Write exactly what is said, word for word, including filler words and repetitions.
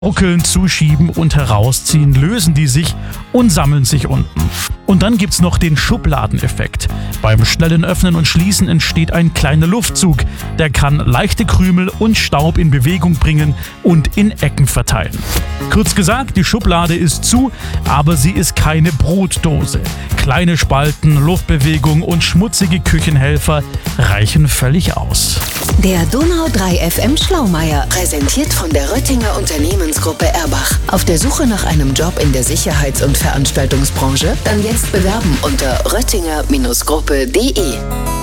Ruckeln, zuschieben und herausziehen, lösen die sich und sammeln sich unten. Und dann gibt's noch den Schubladeneffekt. Beim schnellen Öffnen und Schließen entsteht ein kleiner Luftzug. Der kann leichte Krümel und Staub in Bewegung bringen und in Ecken verteilen. Kurz gesagt, die Schublade ist zu, aber sie ist keine Brotdose. Kleine Spalten, Luftbewegung und schmutzige Küchenhelfer reichen völlig aus. Der Donau drei F M Schlaumeier, präsentiert von der Röttinger Unternehmensgruppe Erbach. Auf der Suche nach einem Job in der Sicherheits- und Veranstaltungsbranche? Dann jetzt bewerben unter röttinger Gruppe punkt de.